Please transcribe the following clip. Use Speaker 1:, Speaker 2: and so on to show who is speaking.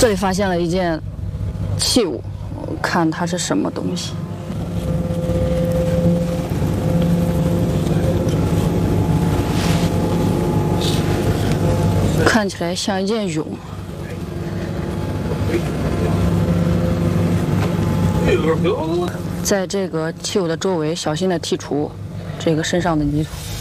Speaker 1: 这里发现了一件器物，我看它是什么东西。看起来像一件蛹。在这个器物的周围，小心的剔除这个身上的泥土。